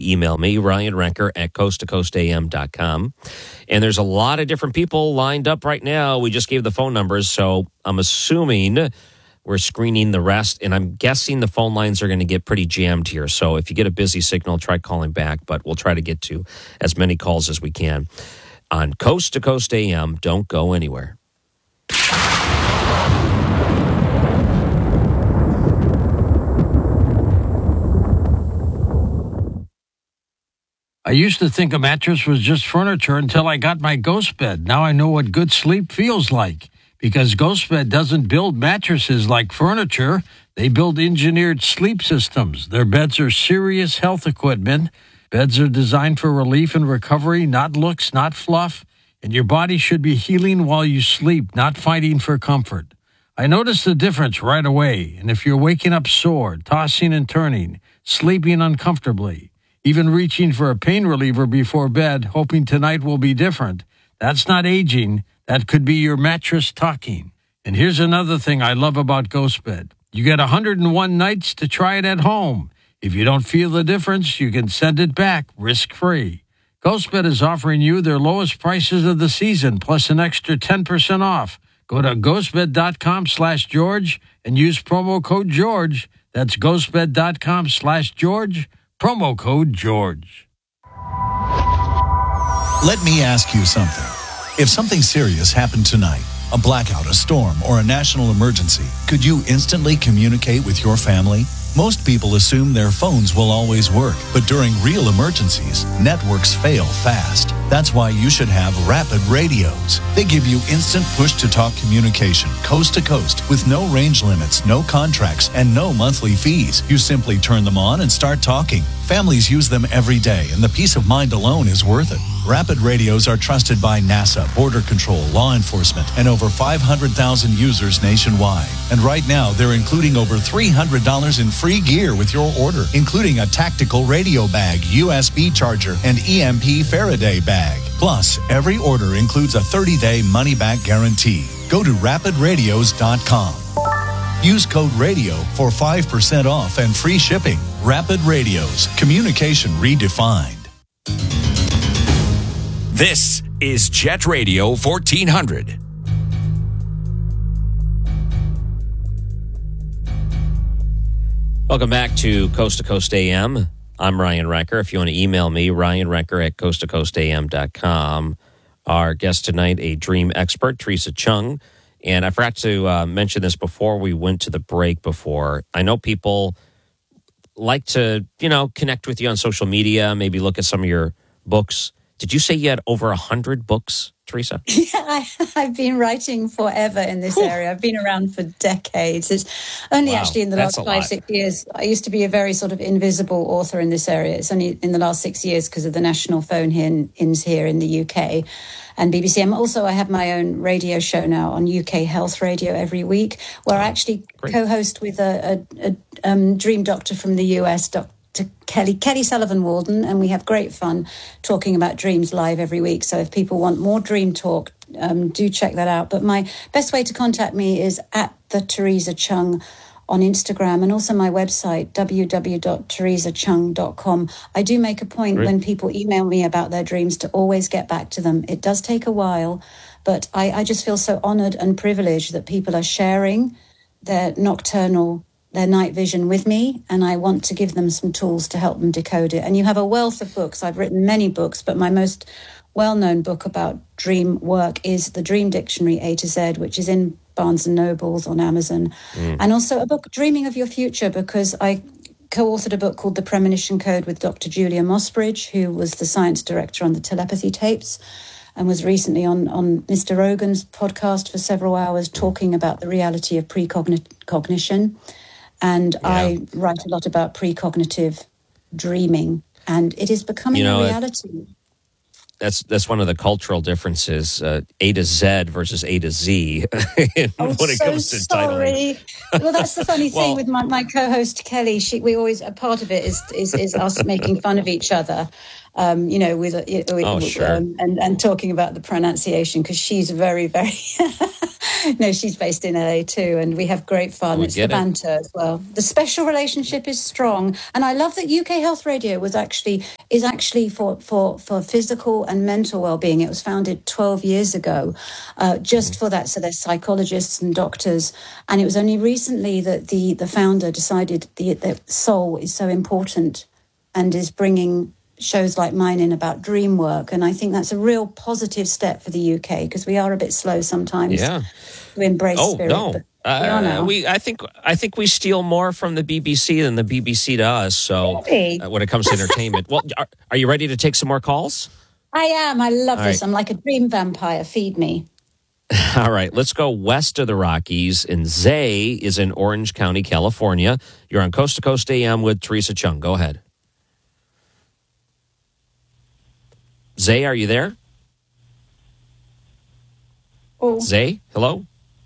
email me, Ryan Renker at coasttocoastam.com. And there's a lot of different people lined up right now. We just gave the phone numbers, so I'm assuming we're screening the rest, and I'm guessing the phone lines are going to get pretty jammed here. So if you get a busy signal, try calling back, but we'll try to get to as many calls as we can. On Coast to Coast AM, don't go anywhere. I used to think a mattress was just furniture until I got my Ghost Bed. Now I know what good sleep feels like. Because Ghost Bed doesn't build mattresses like furniture. They build engineered sleep systems. Their beds are serious health equipment. Beds are designed for relief and recovery, not looks, not fluff. And your body should be healing while you sleep, not fighting for comfort. I noticed the difference right away. And if you're waking up sore, tossing and turning, sleeping uncomfortably, even reaching for a pain reliever before bed, hoping tonight will be different, that's not aging. That could be your mattress talking. And here's another thing I love about Ghost Bed. You get 101 nights to try it at home. If you don't feel the difference, you can send it back risk-free. Ghost Bed is offering you their lowest prices of the season, plus an extra 10% off. Go to ghostbed.com/George and use promo code George. That's ghostbed.com/George, promo code George. Let me ask you something. If something serious happened tonight, a blackout, a storm, or a national emergency, could you instantly communicate with your family? Most people assume their phones will always work, but during real emergencies, networks fail fast. That's why you should have Rapid Radios. They give you instant push-to-talk communication, coast to coast, with no range limits, no contracts, and no monthly fees. You simply turn them on and start talking. Families use them every day, and the peace of mind alone is worth it. Rapid Radios are trusted by NASA, Border Control, law enforcement, and over 500,000 users nationwide. And right now, they're including over $300 in free gear with your order, including a tactical radio bag, USB charger, and EMP Faraday bag. Plus, every order includes a 30-day money-back guarantee. Go to rapidradios.com. Use code RADIO for 5% off and free shipping. Rapid Radios, communication redefined. This is Jet Radio 1400. Welcome back to Coast AM. I'm Ryan Renker. If you want to email me, Ryan Renker at coasttocoastam.com. Our guest tonight, a dream expert, Teresa Chung. And I forgot to mention this before we went to the break before. I know people like to, connect with you on social media, maybe look at some of your books. Did you say you had over 100 books, Teresa? Yeah, I've been writing forever in this area. I've been around for decades. It's only actually in the last 5-6 years. I used to be a very sort of invisible author in this area. It's only in the last 6 years because of the national phone ins here in the UK and BBC. I have my own radio show now on UK Health Radio every week, where I actually co-host with a dream doctor from the US, Dr. Kelly Sullivan Walden, and we have great fun talking about dreams live every week. So if people want more dream talk, do check that out. But my best way to contact me is at the Teresa Chung on Instagram, and also my website, www.teresachung.com. I do make a point when people email me about their dreams to always get back to them. It does take a while, but I just feel so honored and privileged that people are sharing their night vision with me, and I want to give them some tools to help them decode it. And you have a wealth of books. I've written many books, but my most well-known book about dream work is The Dream Dictionary A to Z, which is in Barnes & Nobles, on Amazon. And also a book, Dreaming of Your Future, because I co-authored a book called The Premonition Code with Dr. Julia Mossbridge, who was the science director on the telepathy tapes and was recently on Mr. Rogan's podcast for several hours talking about the reality of precognition. And I write a lot about precognitive dreaming, and it is becoming a reality. That's one of the cultural differences, A to Z versus A to Z when it comes to titling. Well, that's the funny thing with my co-host Kelly. We always, a part of it is us making fun of each other. Sure. And talking about the pronunciation, because she's very, very, no, she's based in LA too, and we have great fun. It's the banter as well. The special relationship is strong, and I love that UK Health Radio is actually for physical and mental well-being. It was founded 12 years ago, just for that. So there's psychologists and doctors, and it was only recently that the founder decided that soul is so important, and is bringing shows like mine in about dream work. And I think that's a real positive step for the UK, because we are a bit slow sometimes to embrace spirit. No. But we are now. I think we steal more from the BBC than the BBC to us. So when it comes to entertainment, well, are you ready to take some more calls? I am. I love this. Right. I'm like a dream vampire. Feed me. All right, let's go west of the Rockies. And Zay is in Orange County, California. You're on Coast to Coast AM with Teresa Chung. Go ahead. Zay, are you there? Oh. Zay, hello?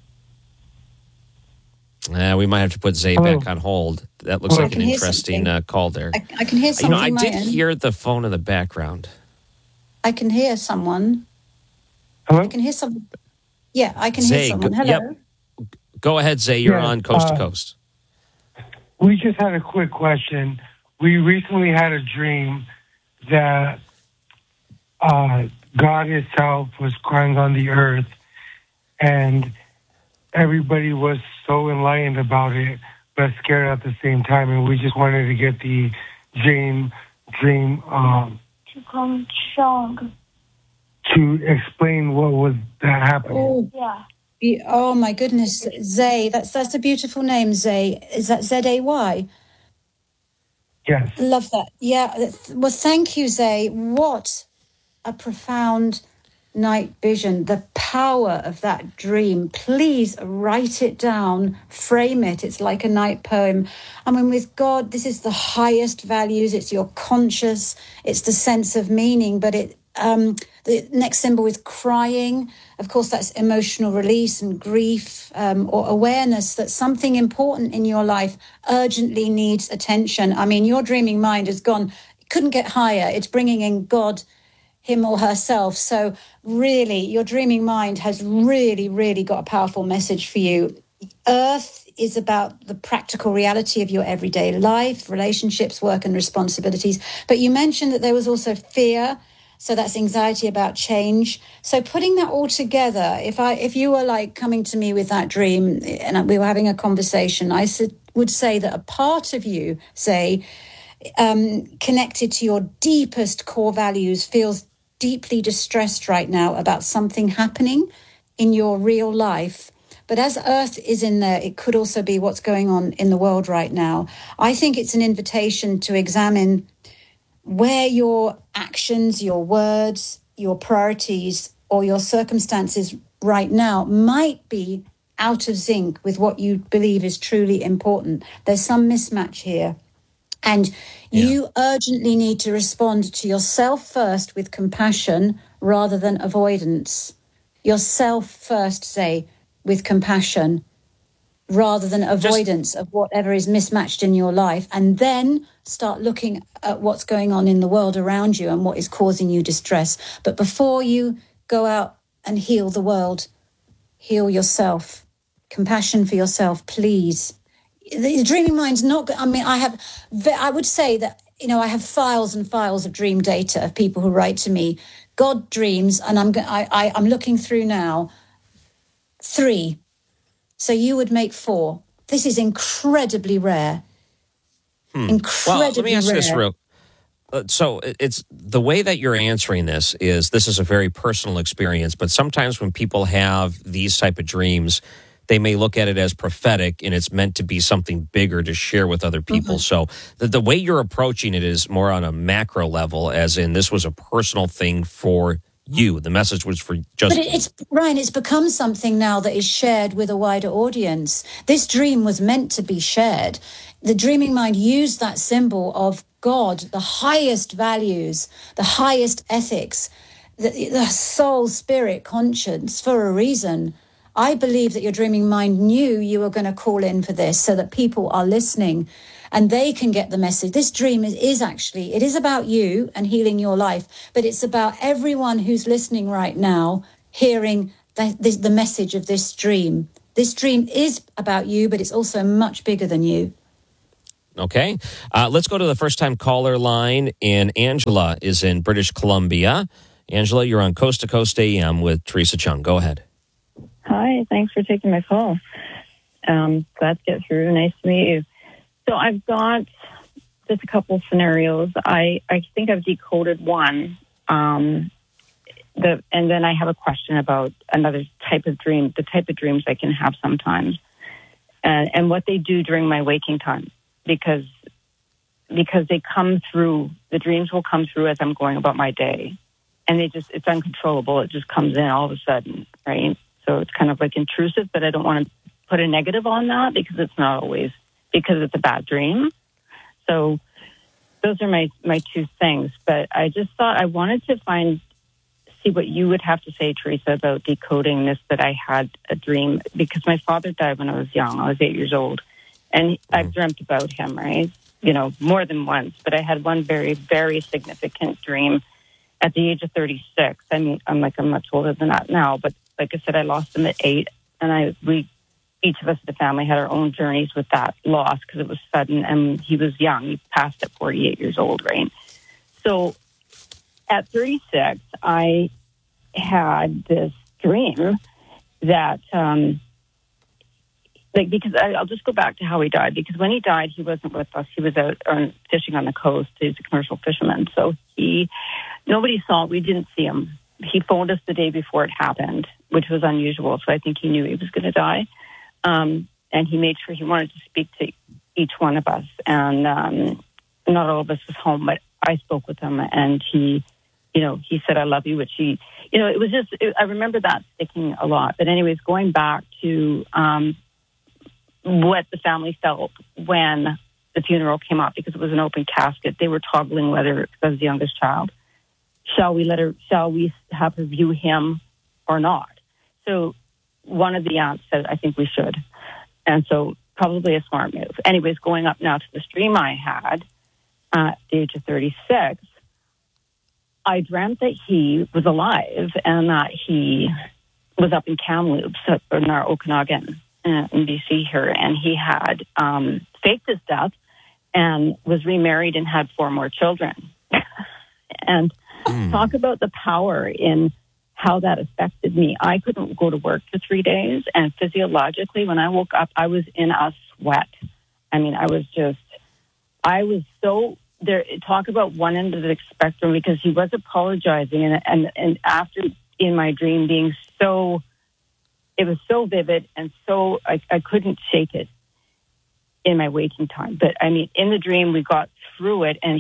We might have to put Zay back on hold. That looks like an interesting call there. I can hear something. I did hear the phone in the background. I can hear someone. Hello? I can hear someone. Yeah, I can Zay, hear someone. Hello. Yep. Go ahead, Zay. You're on Coast to Coast. We just had a quick question. We recently had a dream that God Himself was crying on the earth, and everybody was so enlightened about it, but scared at the same time. And we just wanted to get the dream to explain what was that happening. Oh my goodness, Zay. That's a beautiful name, Zay. Is that Z-A-Y? Yes. Love that. Yeah. Well, thank you, Zay. What a profound night vision. The power of that dream. Please write it down, frame it. It's like a night poem. I mean, with God, this is the highest values. It's your conscious. It's the sense of meaning. But the next symbol is crying. Of course, that's emotional release and grief, or awareness that something important in your life urgently needs attention. I mean, your dreaming mind has gone, couldn't get higher. It's bringing in God, him or herself. So really, your dreaming mind has really, really got a powerful message for you. Earth is about the practical reality of your everyday life, relationships, work, and responsibilities. But you mentioned that there was also fear. So that's anxiety about change. So putting that all together, if you were like coming to me with that dream and we were having a conversation, I would say that a part of you, say, connected to your deepest core values, feels deeply distressed right now about something happening in your real life. But as Earth is in there, it could also be what's going on in the world right now. I think it's an invitation to examine where your actions, your words, your priorities, or your circumstances right now might be out of sync with what you believe is truly important. There's some mismatch here. And you urgently need to respond to yourself first with compassion rather than avoidance. Yourself first, say, with compassion rather than avoidance of whatever is mismatched in your life. And then start looking at what's going on in the world around you and what is causing you distress. But before you go out and heal the world, heal yourself. Compassion for yourself, please. The dreaming mind's not. I mean, I would say that, I have files and files of dream data of people who write to me. God dreams, and I'm looking through now. 3. So you would make 4. This is incredibly rare. Incredibly rare. Well, let me ask you this real. So it's the way that you're answering this is a very personal experience. But sometimes when people have these type of dreams, they may look at it as prophetic, and it's meant to be something bigger to share with other people. So the way you're approaching it is more on a macro level, as in this was a personal thing for you. The message was for just. But Ryan, it's become something now that is shared with a wider audience. This dream was meant to be shared. The dreaming mind used that symbol of God, the highest values, the highest ethics, the soul, spirit, conscience, for a reason. I believe that your dreaming mind knew you were going to call in for this so that people are listening. and they can get the message. This dream is actually, it is about you and healing your life, but it's about everyone who's listening right now hearing the message of this dream. This dream is about you, but it's also much bigger than you. Okay. Let's go to the first-time caller line, and Angela is in British Columbia. Angela, you're on Coast to Coast AM with Teresa Chung. Go ahead. Hi, thanks for taking my call. Glad to get through. Nice to meet you. So I've got just a couple scenarios. I think I've decoded one. And then I have a question about another type of dream, the type of dreams I can have sometimes, and what they do during my waking time, because they come through, the dreams will come through as I'm going about my day, and it's uncontrollable. It just comes in all of a sudden, right? So it's kind of like intrusive, but I don't want to put a negative on that because it's not always because it's a bad dream. So those are my two things. But I just thought I wanted to see what you would have to say, Teresa, about decoding this, that I had a dream, because my father died when I was young. I was 8 years old, and I've dreamt about him, right? More than once, but I had one very, very significant dream at the age of 36. I mean, I'm much older than that now, but like I said, I lost him at 8, and each of us in the family had our own journeys with that loss because it was sudden, and he was young. He passed at 48 years old, right? So at 36, I had this dream that, because I'll just go back to how he died, because when he died, he wasn't with us. He was out fishing on the coast. He's a commercial fisherman. So nobody saw it. We didn't see him. He phoned us the day before it happened, which was unusual. So I think he knew he was going to die. And he made sure he wanted to speak to each one of us. And not all of us was home, but I spoke with him, and he said, "I love you," which it was just, I remember that sticking a lot. But anyways, going back to what the family felt when the funeral came up, because it was an open casket, they were toggling whether, I was the youngest child, shall we have her view him or not? So one of the aunts said, "I think we should." And so probably a smart move. Anyways, going up now to the stream I had at the age of 36, I dreamt that he was alive and that he was up in Kamloops, in our Okanagan, in BC here, and he had faked his death and was remarried and had 4 more children. And talk about the power in how that affected me. I couldn't go to work for 3 days, and physiologically, when I woke up, I was in a sweat. I mean, I was so there. Talk about one end of the spectrum, because he was apologizing, and after in my dream being so, it was so vivid, and so I couldn't shake it in my waking time. But I mean, in the dream, we got through it, and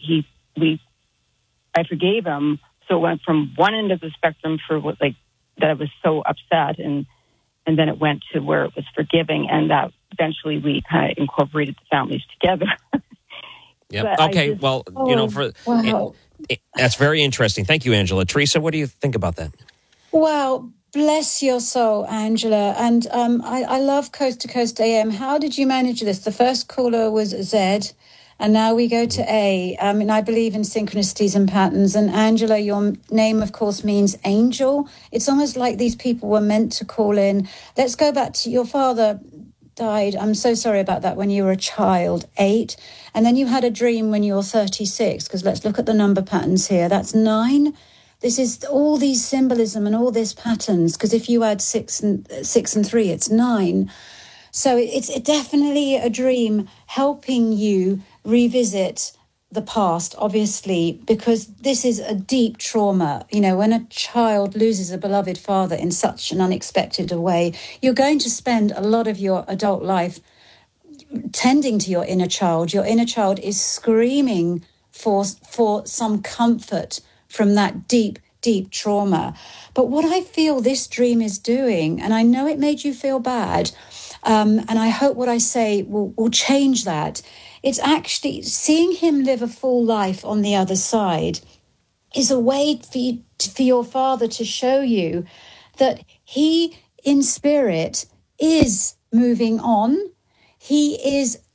I forgave him. So it went from one end of the spectrum that I was so upset, and then it went to where it was forgiving, and that eventually we kind of incorporated the families together. Yep. Okay. Wow. That's very interesting. Thank you, Angela. Teresa, what do you think about that? Wow. Bless your soul, Angela. And I love Coast to Coast AM. How did you manage this? The first caller was Z, and now we go to A. And I believe in synchronicities and patterns. And Angela, your name, of course, means angel. It's almost like these people were meant to call in. Let's go back to your father died. I'm so sorry about that. When you were a child, 8. And then you had a dream when you were 36, because let's look at the number patterns here. That's 9. This is all these symbolism and all this patterns, because if you add 6 and 3, it's 9. So it's definitely a dream helping you revisit the past, obviously, because this is a deep trauma. When a child loses a beloved father in such an unexpected way, you're going to spend a lot of your adult life tending to your inner child. Your inner child is screaming for some comfort from that deep, deep trauma. But what I feel this dream is doing, and I know it made you feel bad, and I hope what I say will change that. It's actually seeing him live a full life on the other side is a way for your father to show you that he, in spirit, is moving on. He is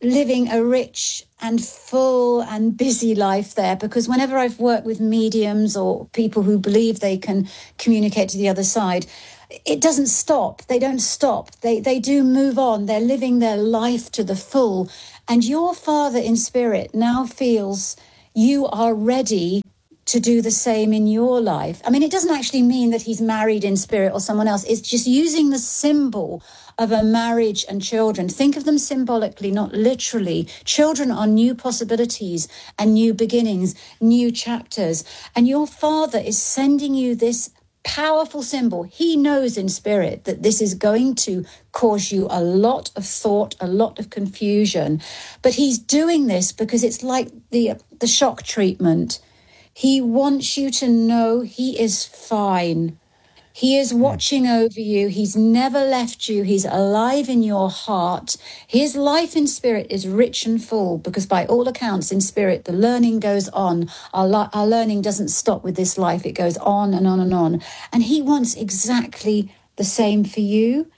living a rich and full and busy life there, because whenever I've worked with mediums or people who believe they can communicate to the other side, it doesn't stop. They don't stop. They do move on. They're living their life to the full. And your father in spirit now feels you are ready to do the same in your life. I mean, it doesn't actually mean that he's married in spirit or someone else. It's just using the symbol of a marriage and children. Think of them symbolically, not literally. Children are new possibilities and new beginnings, new chapters. And your father is sending you this powerful symbol. He knows in spirit that this is going to cause you a lot of thought, a lot of confusion. But he's doing this because it's like the shock treatment. He wants you to know he is fine. He is watching over you. He's never left you. He's alive in your heart. His life in spirit is rich and full, because by all accounts in spirit, the learning goes on. Our learning doesn't stop with this life. It goes on and on and on. And he wants exactly the same for you.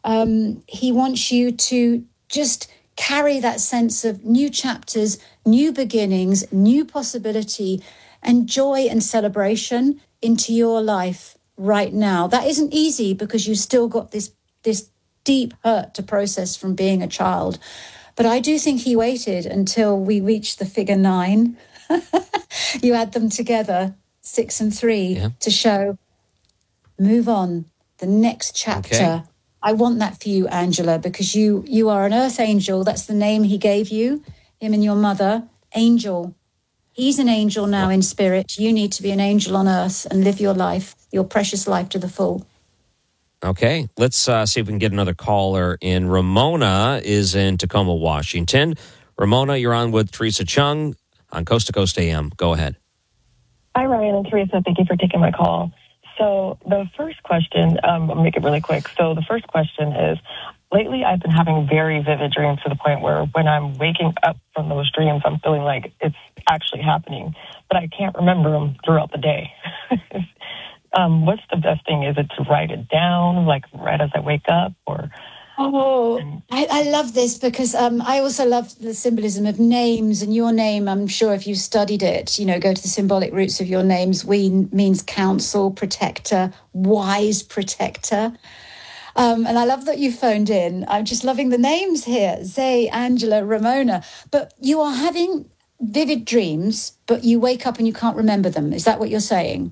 He wants you to just carry that sense of new chapters, new beginnings, new possibility, and joy and celebration into your life right now. That isn't easy, because you still got this deep hurt to process from being a child. But I do think he waited until we reached the figure 9. You add them together, 6 and 3, to show, move on, the next chapter. Okay. I want that for you, Angela, because you are an earth angel. That's the name he gave you, him and your mother, angel. He's an angel now in spirit. You need to be an angel on earth and live your life, your precious life, to the full. Okay, let's see if we can get another caller in. Ramona is in Tacoma, Washington. Ramona, you're on with Teresa Chung on Coast to Coast AM. Go ahead. Hi, Ryan and Teresa. Thank you for taking my call. So the first question, I'll make it really quick. So the first question is, lately I've been having very vivid dreams to the point where when I'm waking up from those dreams, I'm feeling like it's actually happening, but I can't remember them throughout the day. What's the best thing? Is it to write it down, like right as I wake up, or? Oh, I love this, because I also love the symbolism of names, and your name, I'm sure if you studied it, go to the symbolic roots of your names. We means counsel, protector, wise protector. And I love that you phoned in. I'm just loving the names here. Zay, Angela, Ramona. But you are having vivid dreams, but you wake up and you can't remember them. Is that what you're saying?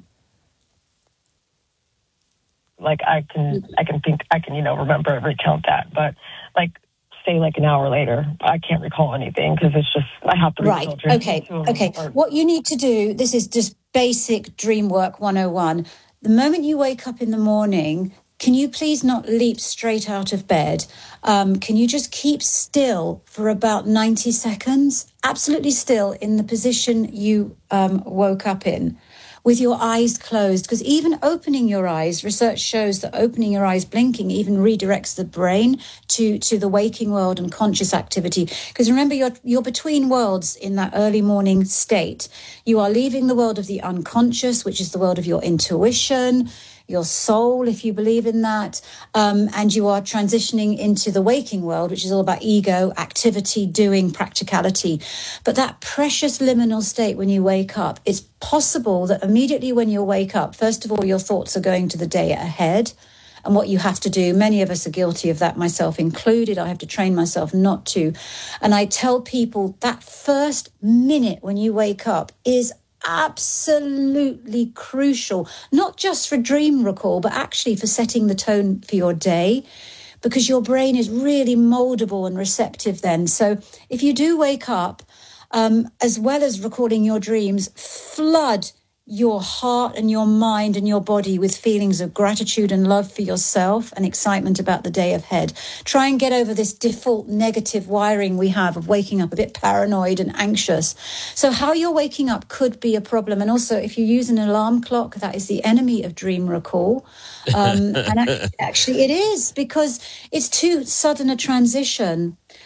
Like I can remember and recount that, but say an hour later, I can't recall anything, because it's just, I have to right. Okay. What you need to do, this is just basic dream work 101. The moment you wake up in the morning, can you please not leap straight out of bed? Can you just keep still for about 90 seconds? Absolutely still in the position you woke up in, with your eyes closed. Because even opening your eyes, research shows that opening your eyes, blinking, even redirects the brain to the waking world and conscious activity. Because remember, you're between worlds in that early morning state. You are leaving the world of the unconscious, which is the world of your intuition, your soul, if you believe in that, and you are transitioning into the waking world, which is all about ego, activity, doing, practicality. But that precious liminal state when you wake up, it's possible that immediately when you wake up, first of all, your thoughts are going to the day ahead and what you have to do. Many of us are guilty of that, myself included. I have to train myself not to. And I tell people that first minute when you wake up is absolutely crucial, not just for dream recall, but actually for setting the tone for your day, because your brain is really moldable and receptive then. So if you do wake up, as well as recording your dreams, flood your heart and your mind and your body with feelings of gratitude and love for yourself and excitement about the day ahead. Try and get over this default negative wiring we have of waking up a bit paranoid and anxious. So how you're waking up could be a problem. And also, if you use an alarm clock, that is the enemy of dream recall. And actually it is, because it's too sudden a transition.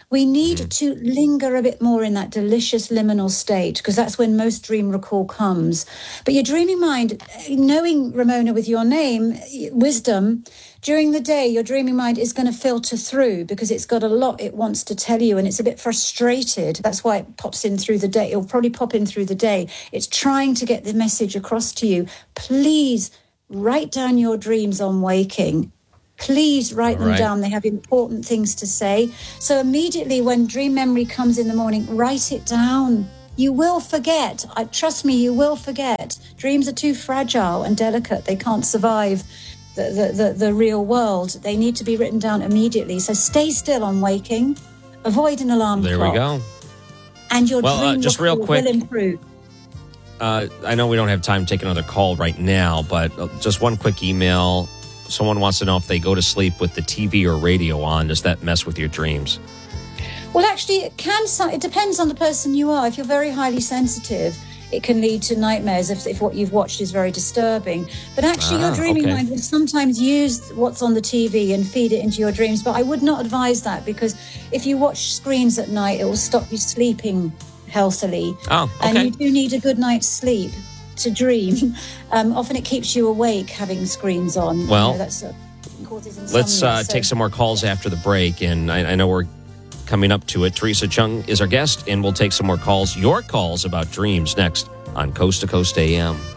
We need to linger a bit more in that delicious liminal state, because that's when most dream recall comes. But your dreaming mind, knowing Ramona with your name, wisdom, during the day, your dreaming mind is going to filter through because it's got a lot it wants to tell you, and it's a bit frustrated. That's why it pops in through the day. It'll probably pop in through the day. It's trying to get the message across to you. Please write down your dreams on waking. Please write them down. They have important things to say. So immediately when dream memory comes in the morning, write it down. You will forget. Trust me, you will forget. Dreams are too fragile and delicate. They can't survive the real world. They need to be written down immediately. So stay still on waking. Avoid an alarm clock. There we go. And your dream just real quick, will improve. I know we don't have time to take another call right now, but just one quick email. Someone wants to know if they go to sleep with the TV or radio on, does that mess with your dreams? Well, actually, it can. It depends on the person you are. If you're very highly sensitive, it can lead to nightmares if what you've watched is very disturbing. But actually, your dreaming mind will sometimes use what's on the TV and feed it into your dreams. But I would not advise that, because if you watch screens at night, it will stop you sleeping healthily. Oh, okay. And you do need a good night's sleep to dream. Often it keeps you awake having screens on. Well, that's causes insomnia. Let's take some more calls after the break, and I know we're coming up to it. Teresa Chung is our guest, and we'll take some more calls, your calls about dreams, next on Coast to Coast AM.